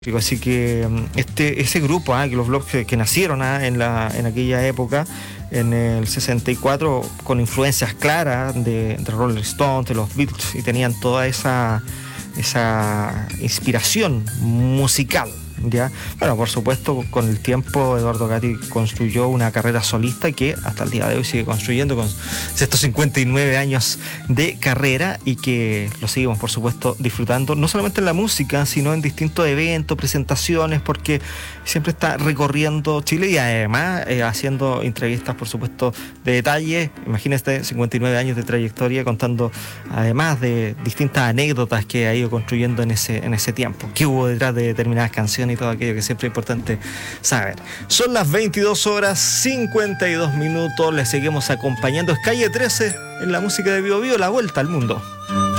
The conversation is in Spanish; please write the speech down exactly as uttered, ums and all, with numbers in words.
Así que este ese grupo, ah, que los blogs que, que nacieron ah, en, la, en aquella época, en el sesenta y cuatro, con influencias claras de, de Rolling Stones, de los Beatles, y tenían toda esa, esa inspiración musical. ¿Ya? Bueno, por supuesto, con el tiempo Eduardo Gatti construyó una carrera solista que hasta el día de hoy sigue construyendo con estos cincuenta y nueve años de carrera, y que lo seguimos, por supuesto, disfrutando, no solamente en la música, sino en distintos eventos, presentaciones, porque siempre está recorriendo Chile y además eh, haciendo entrevistas, por supuesto, de detalle. Imagínate, cincuenta y nueve años de trayectoria, contando además de distintas anécdotas que ha ido construyendo en ese, en ese tiempo, qué hubo detrás de determinadas canciones y todo aquello que siempre es importante saber. Son las veintidós horas cincuenta y dos minutos, les seguimos acompañando. Es Calle trece en la música de Bio Bio, la vuelta al mundo.